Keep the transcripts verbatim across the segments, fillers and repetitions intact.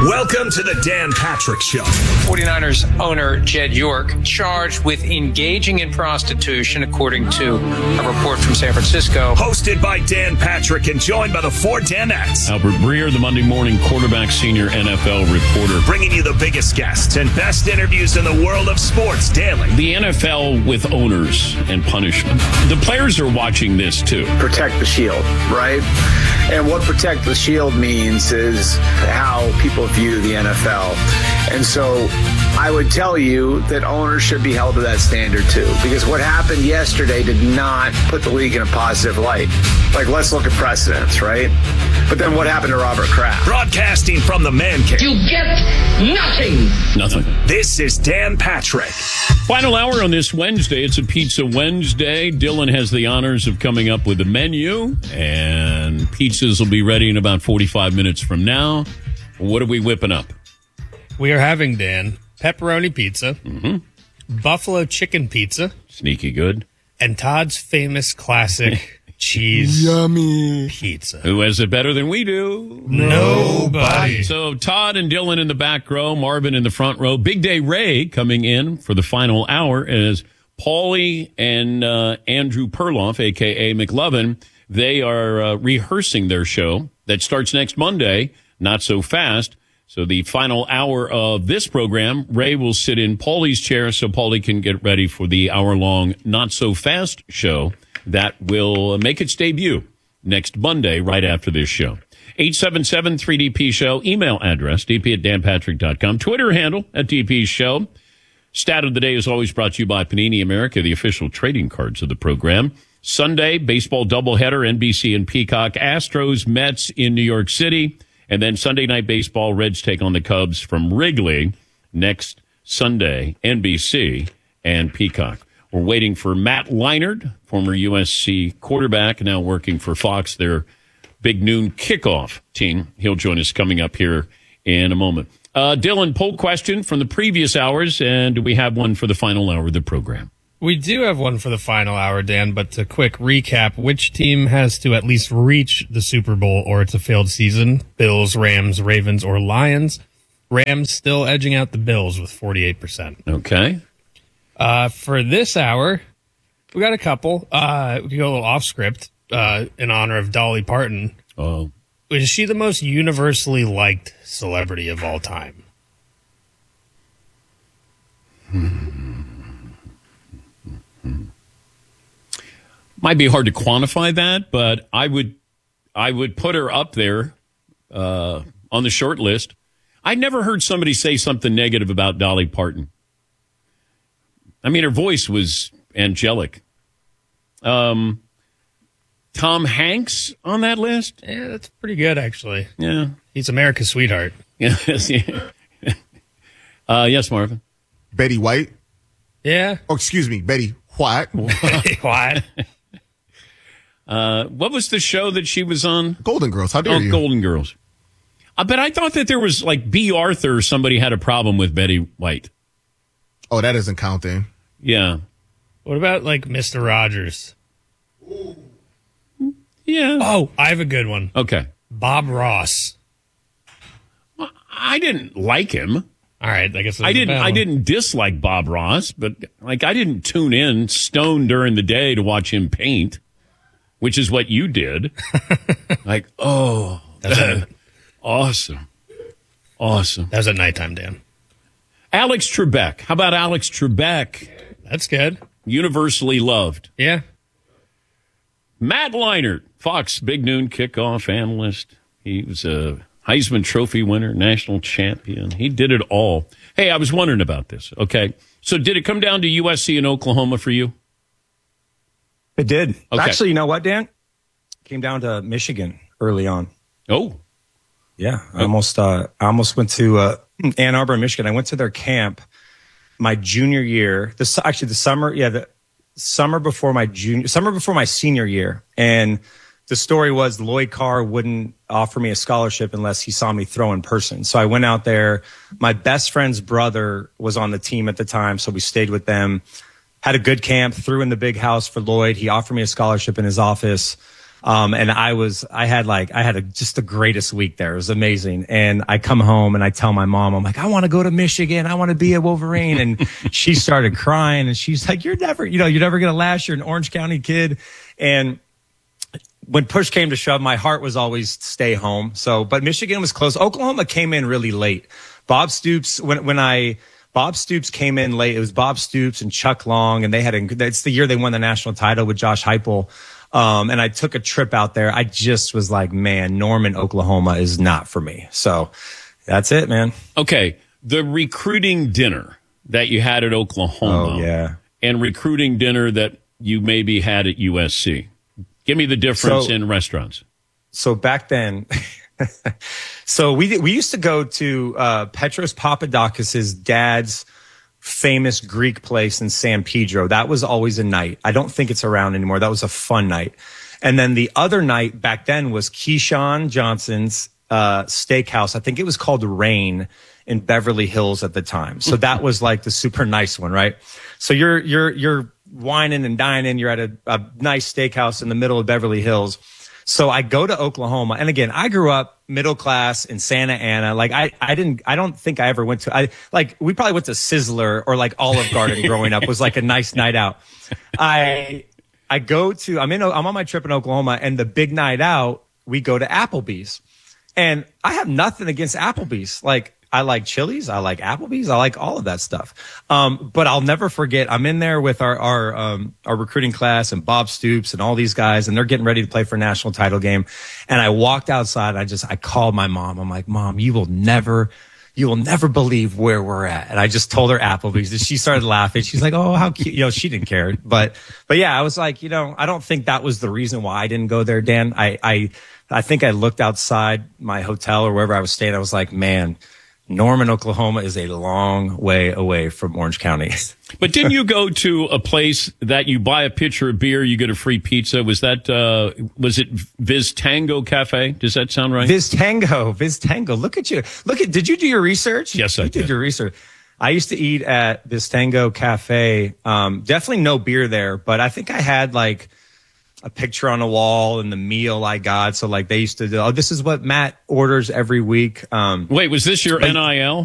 Welcome to the Dan Patrick Show. forty-niners owner Jed York charged with engaging in prostitution, according to a report from San Francisco. Hosted by Dan Patrick and joined by the four Danettes. Albert Breer, the Monday morning quarterback senior N F L reporter. Bringing you the biggest guests and best interviews in the world of sports daily. The N F L with owners and punishment. The players are watching this too. Protect the shield, right? And what protect the shield means is how people view the N F L. And so I would tell you that owners should be held to that standard too, because what happened yesterday did not put the league in a positive light. Like, let's look at precedents, right? But then what happened to Robert Kraft? Broadcasting from the man cave. You get nothing. Nothing. This is Dan Patrick. Final hour on this Wednesday. It's a Pizza Wednesday. Dylan has the honors of coming up with the menu, and pizzas will be ready in about forty-five minutes from now. What are we whipping up? We are having, Dan, pepperoni pizza, Mm-hmm. buffalo chicken pizza, Sneaky good. and Todd's famous classic cheese Yummy. pizza. Who has it better than we do? Nobody. So Todd and Dylan in the back row, Marvin in the front row. Big Day Ray coming in for the final hour as Paulie and uh, Andrew Perloff, a k a. McLovin, they are uh, rehearsing their show that starts next Monday, Not So Fast. So the final hour of this program, Ray will sit in Paulie's chair so Paulie can get ready for the hour-long Not So Fast show that will make its debut next Monday right after this show. eight seven seven three D P show, email address, d p at dan patrick dot com, Twitter handle at D P show. Stat of the day is always brought to you by Panini America, the official trading cards of the program. Sunday, baseball doubleheader, N B C and Peacock, Astros, Mets in New York City. And then Sunday night baseball, Reds take on the Cubs from Wrigley next Sunday, N B C and Peacock. We're waiting for Matt Leinart, former U S C quarterback, now working for Fox, their big noon kickoff team. He'll join us coming up here in a moment. Uh, Dylan, poll question from the previous hours, and do we have one for the final hour of the program? We do have one for the final hour, Dan, but to quick recap, which team has to at least reach the Super Bowl or it's a failed season? Bills, Rams, Ravens, or Lions? Rams still edging out the Bills with forty-eight percent. Okay. Uh, for this hour, we got a couple. Uh, we can go a little off script uh, in honor of Dolly Parton. Oh. Is she the most universally liked celebrity of all time? Hmm. Might be hard to quantify that, but I would, I would put her up there uh, on the short list. I never heard somebody say something negative about Dolly Parton. I mean, her voice was angelic. Um, Tom Hanks on that list? Yeah, that's pretty good, actually. Yeah, he's America's sweetheart. Yes, yeah. uh, yes, Marvin. Betty White. Yeah. Oh, excuse me, Betty White. What? Uh, what was the show that she was on? Golden Girls. How dare oh, you? Golden Girls. Uh, but I thought that there was like B. Arthur or somebody had a problem with Betty White. Oh, that doesn't count then. Yeah. What about like Mister Rogers? Yeah. Oh, I have a good one. Okay. Bob Ross. Well, I didn't like him. All right, I guess I didn't. I didn't dislike Bob Ross, but like I didn't tune in stoned during the day to watch him paint, which is what you did. Like, oh, That's a, awesome, awesome. that was at nighttime, Dan. Alex Trebek. How about Alex Trebek? That's good. Universally loved. Yeah. Matt Leinart, Fox Big Noon kickoff analyst. He was a Heisman Trophy winner, national champion. He did it all. Hey, I was wondering about this. Okay. So did it come down to U S C and Oklahoma for you? It did. Okay. Actually, you know what, Dan? It came down to Michigan early on. Oh. Yeah. I almost uh, I almost went to uh, Ann Arbor, Michigan. I went to their camp my junior year. This actually the summer, yeah, the summer before my junior summer before my senior year. And the story was Lloyd Carr wouldn't offer me a scholarship unless he saw me throw in person. So I went out there. My best friend's brother was on the team at the time, so we stayed with them. Had a good camp, threw in the big house for Lloyd. He offered me a scholarship in his office. Um, and I was, I had like, I had a, just the greatest week there. It was amazing. And I come home and I tell my mom, I'm like, I want to go to Michigan. I want to be a Wolverine. And she started crying and she's like, you're never, you know, you're never going to last. You're an Orange County kid. And when push came to shove, my heart was always stay home. So, but Michigan was close. Oklahoma came in really late. Bob Stoops, when, when I, Bob Stoops came in late. It was Bob Stoops and Chuck Long, and they had, a, it's the year they won the national title with Josh Heupel. Um, and I took a trip out there. I just was like, man, Norman, Oklahoma is not for me. So that's it, man. Okay. The recruiting dinner that you had at Oklahoma. Oh, yeah. And recruiting dinner that you maybe had at U S C. Give me the difference So- in restaurants. So back then, so we we used to go to uh, Petros Papadakis' dad's famous Greek place in San Pedro. That was always a night. I don't think it's around anymore. That was a fun night. And then the other night back then was Keyshawn Johnson's uh, steakhouse. I think it was called Rain in Beverly Hills at the time. So that was like the super nice one, right? So you're you're you're whining and dining. You're at a, a nice steakhouse in the middle of Beverly Hills. So I go to Oklahoma. And again, I grew up middle class in Santa Ana. Like I, I didn't, I don't think I ever went to, I like, we probably went to Sizzler or like Olive Garden growing up was like a nice night out. I, I go to, I'm in, I'm on my trip in Oklahoma, and the big night out, we go to Applebee's. And I have nothing against Applebee's. Like, I like Chili's. I like Applebee's. I like all of that stuff. Um, but I'll never forget. I'm in there with our our um, our recruiting class and Bob Stoops and all these guys, and they're getting ready to play for a national title game. And I walked outside. And I just I called my mom. I'm like, Mom, you will never, you will never believe where we're at. And I just told her Applebee's, and she started laughing. She's like, oh, how cute. You know, she didn't care. But but yeah, I was like, you know, I don't think that was the reason why I didn't go there, Dan. I I I think I looked outside my hotel or wherever I was staying. I was like, man, Norman, Oklahoma is a long way away from Orange County. But didn't you go to a place that you buy a pitcher of beer, you get a free pizza? Was that, uh, was it Viz Tango Cafe? Does that sound right? Viz Tango, Viz Tango. Look at you. Look at, did you do your research? Yes, I you did. did your research. I used to eat at Viz Tango Cafe. Um, definitely no beer there, but I think I had like a picture on the wall and the meal I got. So like they used to do, oh, this is what Matt orders every week. Um, Wait, was this your like, N I L?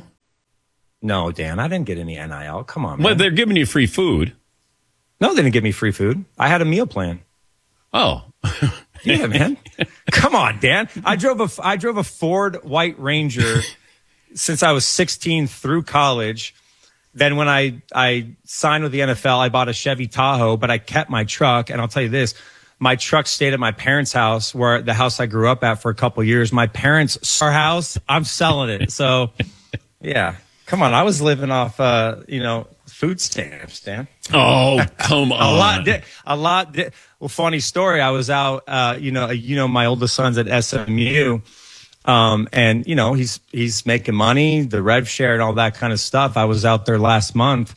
No, Dan, I didn't get any N I L. Come on, man. Well, they're giving you free food. No, they didn't give me free food. I had a meal plan. Oh. Yeah, man. Come on, Dan. I drove a, I drove a Ford White Ranger since I was sixteen through college. Then when I, I signed with the N F L, I bought a Chevy Tahoe, but I kept my truck. And I'll tell you this, my truck stayed at my parents' house, where the house I grew up at for a couple of years. My parents' our house, I'm selling it. So yeah, come on. I was living off, uh, you know, food stamps, Dan. Oh, come on. A lot, di- a lot. Di- well, funny story. I was out, uh, you know, you know, my oldest son's at S M U. Um, and you know, he's, he's making money, the rev share and all that kind of stuff. I was out there last month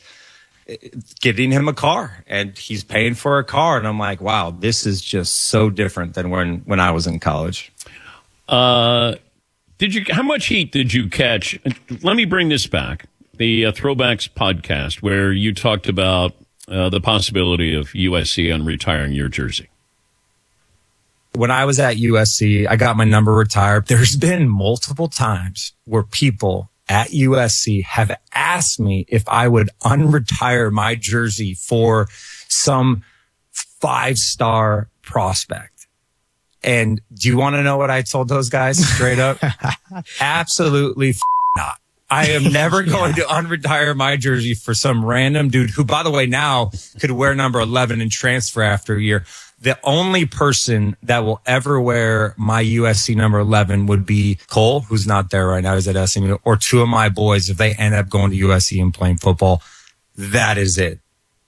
getting him a car, and he's paying for a car. And I'm like, wow, this is just so different than when, when I was in college. Uh, did you, how much heat did you catch? Let me bring this back. The uh, Throwbacks podcast, where you talked about uh, the possibility of U S C unretiring your jersey. When I was at U S C, I got my number retired. There's been multiple times where people at U S C have asked me if I would unretire my jersey for some five-star prospect. And do you want to know what I told those guys straight up? Absolutely f- not. I am never going to unretire my jersey for some random dude who, by the way, now could wear number eleven and transfer after a year. The only person that will ever wear my U S C number eleven would be Cole, who's not there right now. He's at S M U, or two of my boys if they end up going to U S C and playing football. That is it.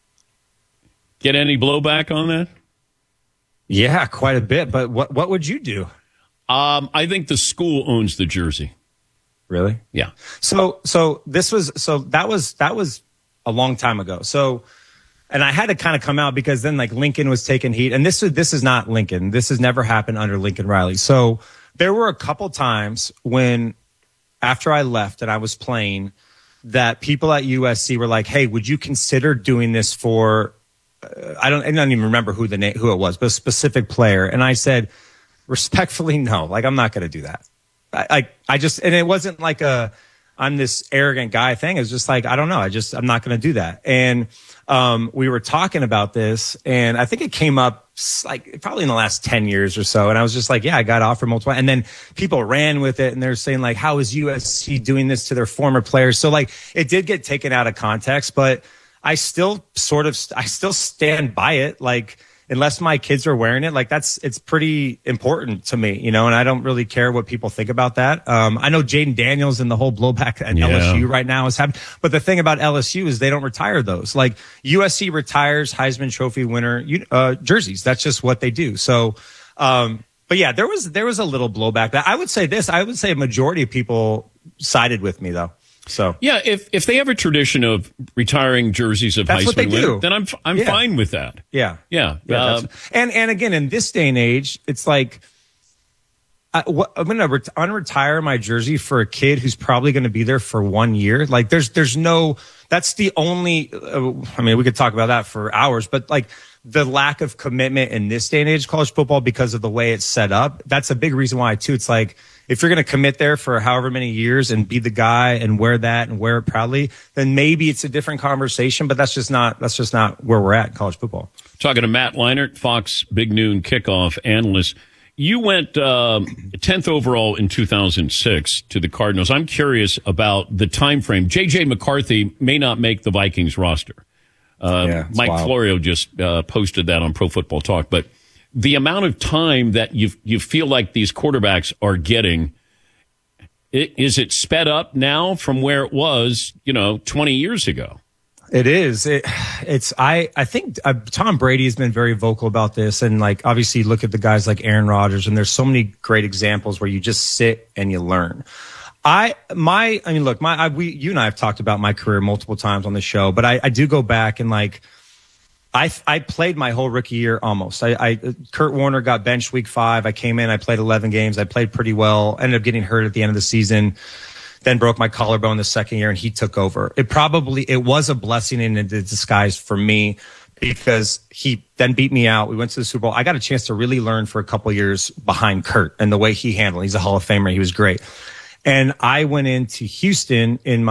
Get any blowback on that? Yeah, quite a bit. But what what would you do? Um, I think the school owns the jersey. Really? Yeah. So so this was so that was that was a long time ago. So. And I had to kind of come out because then like Lincoln was taking heat, and this is, this is not Lincoln. This has never happened under Lincoln Riley. So there were a couple times when after I left and I was playing that people at U S C were like, hey, would you consider doing this for uh, I don't, I don't even remember who the name, who it was, but a specific player. And I said, respectfully, no, like, I'm not going to do that. I, I, I just, and it wasn't like a, I'm this arrogant guy thing. It was just like, I don't know. I just, I'm not going to do that. And, um, we were talking about this, and I think it came up like probably in the last ten years or so. And I was just like, yeah, I got offered multiple. And then people ran with it, and they're saying like, how is U S C doing this to their former players? So like, it did get taken out of context, but I still sort of, I still stand by it. Like, unless my kids are wearing it, like that's, it's pretty important to me, you know, and I don't really care what people think about that. Um, I know Jaden Daniels and the whole blowback at Yeah. L S U right now is happening. But the thing about L S U is they don't retire those. Like U S C retires Heisman Trophy winner uh, jerseys. That's just what they do. So, um, but yeah, there was, there was a little blowback. I would say this, I would say a majority of people sided with me though. So yeah, if if they have a tradition of retiring jerseys of That's Heisman what they winner, do. then I'm I'm Yeah. fine with that. yeah. Yeah, Yeah, uh, that's- and and again, in this day and age, it's like I, what, I'm going to ret- unretire my jersey for a kid who's probably going to be there for one year. Like, there's there's no. That's the only. Uh, I mean, we could talk about that for hours, but like the lack of commitment in this day and age of college football because of the way it's set up. That's a big reason why too. It's like, if you're going to commit there for however many years and be the guy and wear that and wear it proudly, then maybe it's a different conversation. But that's just not that's just not where we're at in college football. Talking to Matt Leinart, Fox Big Noon Kickoff analyst. You went uh, tenth overall in two thousand six to the Cardinals. I'm curious about the time frame. J J McCarthy may not make the Vikings roster. Uh, Yeah, it's Mike wild. Florio just uh, posted that on Pro Football Talk. But the amount of time that you you feel like these quarterbacks are getting, i- is it sped up now from where it was, you know, twenty years ago? It is. It, it's. I. I think uh, Tom Brady has been very vocal about this, and like obviously look at the guys like Aaron Rodgers, and there's so many great examples where you just sit and you learn. I my. I mean, look, my. I, we. You and I have talked about my career multiple times on the show, but I, I do go back and like. I I played my whole rookie year almost. I, I Kurt Warner got benched week five. I came in. I played eleven games. I played pretty well. Ended up getting hurt at the end of the season. Then broke my collarbone the second year, and he took over. It probably, it was a blessing in a disguise for me because he then beat me out. We went to the Super Bowl. I got a chance to really learn for a couple of years behind Kurt and the way he handled. He's a Hall of Famer. He was great. And I went into Houston in my